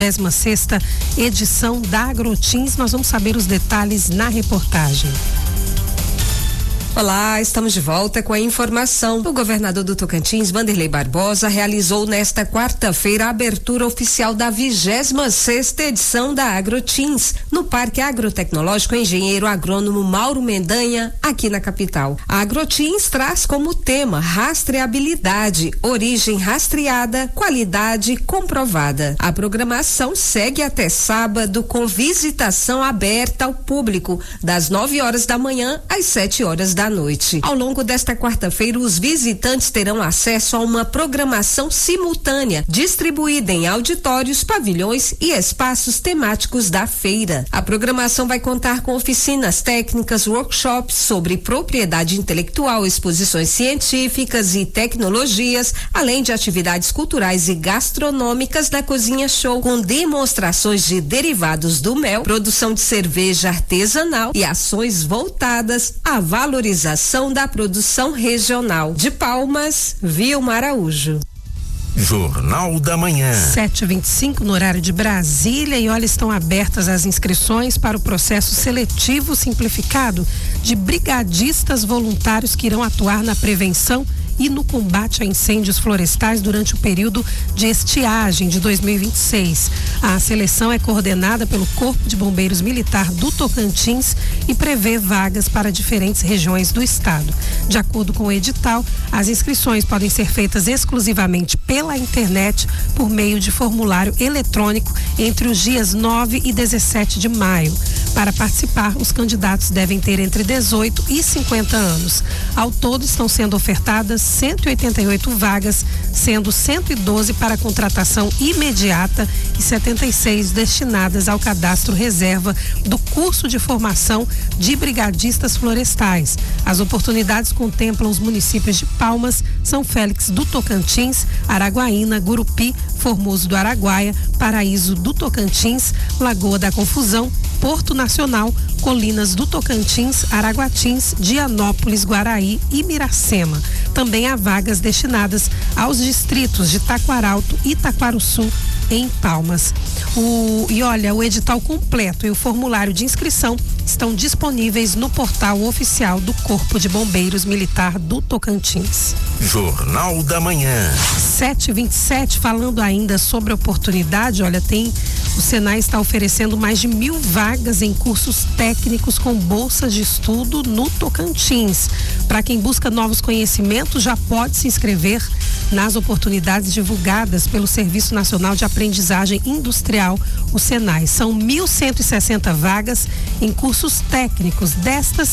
26ª edição da Agrotins. Nós vamos saber os detalhes na reportagem. Olá, estamos de volta com a informação. O governador do Tocantins, Wanderley Barbosa, realizou nesta quarta-feira a abertura oficial da 26ª edição da Agrotins, no Parque Agrotecnológico Engenheiro Agrônomo Mauro Mendanha, aqui na capital. A Agrotins traz como tema rastreabilidade, origem rastreada, qualidade comprovada. A programação segue até sábado com visitação aberta ao público, das 9 horas da manhã às 7 horas da noite. Ao longo desta quarta-feira, os visitantes terão acesso a uma programação simultânea, distribuída em auditórios, pavilhões e espaços temáticos da feira. A programação vai contar com oficinas técnicas, workshops sobre propriedade intelectual, exposições científicas e tecnologias, além de atividades culturais e gastronômicas da Cozinha Show, com demonstrações de derivados do mel, produção de cerveja artesanal e ações voltadas à valorização da produção regional. De Palmas, Vilma Araújo. Jornal da Manhã. 7h25 no horário de Brasília. E olha, estão abertas as inscrições para o processo seletivo simplificado de brigadistas voluntários que irão atuar na prevenção e no combate a incêndios florestais durante o período de estiagem de 2026. A seleção é coordenada pelo Corpo de Bombeiros Militar do Tocantins e prevê vagas para diferentes regiões do estado. De acordo com o edital, as inscrições podem ser feitas exclusivamente pela internet por meio de formulário eletrônico entre os dias 9 e 17 de maio. Para participar, os candidatos devem ter entre 18 e 50 anos. Ao todo, estão sendo ofertadas 188 vagas, sendo 112 para contratação imediata e 76 destinadas ao cadastro reserva do curso de formação de brigadistas florestais. As oportunidades contemplam os municípios de Palmas, São Félix do Tocantins, Araguaína, Gurupi, Formoso do Araguaia, Paraíso do Tocantins, Lagoa da Confusão, Porto Nacional, Colinas do Tocantins, Araguatins, Dianópolis, Guaraí e Miracema. Também há vagas destinadas aos distritos de Taquaralto e Taquaruçu, em Palmas. E olha, o edital completo e o formulário de inscrição estão disponíveis no portal oficial do Corpo de Bombeiros Militar do Tocantins. Jornal da Manhã. 7h27, falando ainda sobre oportunidade, olha, o Senai está oferecendo mais de 1.000 vagas em cursos técnicos com bolsas de estudo no Tocantins. Para quem busca novos conhecimentos, já pode se inscrever nas oportunidades divulgadas pelo Serviço Nacional de Aprendizagem Industrial, o Senai. São 1.160 vagas em cursos técnicos. Destas,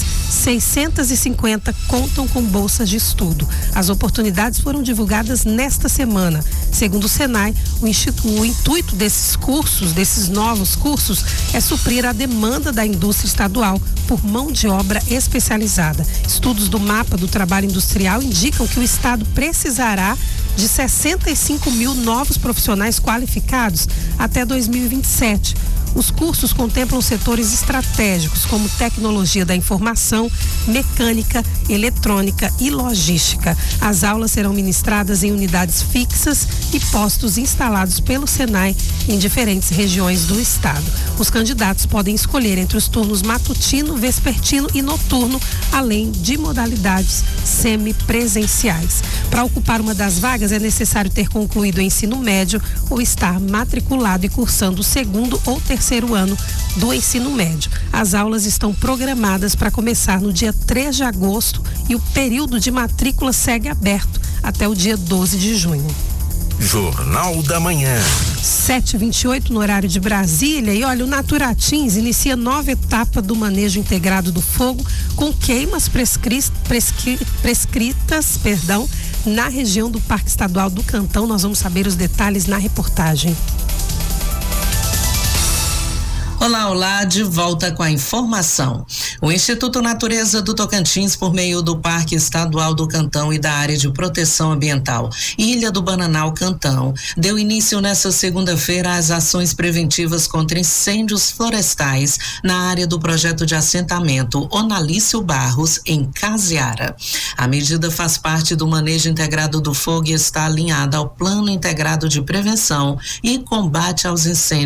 650 contam com bolsas de estudo. As oportunidades foram divulgadas nesta semana. Segundo o Senai, o intuito desses novos cursos, é suprir a demanda da indústria estadual por mão de obra especializada. Estudos do mapa do trabalho industrial indicam que o estado precisará de 65 mil novos profissionais qualificados até 2027. Os cursos contemplam setores estratégicos como tecnologia da informação, mecânica, eletrônica e logística. As aulas serão ministradas em unidades fixas e postos instalados pelo Senai em diferentes regiões do estado. Os candidatos podem escolher entre os turnos matutino, vespertino e noturno, além de modalidades semipresenciais. Para ocupar uma das vagas é necessário ter concluído o ensino médio ou estar matriculado e cursando o segundo ou terceiro ano do ensino médio. As aulas estão programadas para começar no dia 3 de agosto e o período de matrícula segue aberto até o dia 12 de junho. Jornal da Manhã. 7h28 no horário de Brasília. E olha, o Naturatins inicia nova etapa do manejo integrado do fogo com queimas prescritas, na região do Parque Estadual do Cantão. Nós vamos saber os detalhes na reportagem. Olá, de volta com a informação. O Instituto Natureza do Tocantins, por meio do Parque Estadual do Cantão e da Área de Proteção Ambiental Ilha do Bananal Cantão, deu início nesta segunda-feira às ações preventivas contra incêndios florestais na área do projeto de assentamento Onalício Barros, em Casiara. A medida faz parte do manejo integrado do fogo e está alinhada ao Plano Integrado de Prevenção e Combate aos Incêndios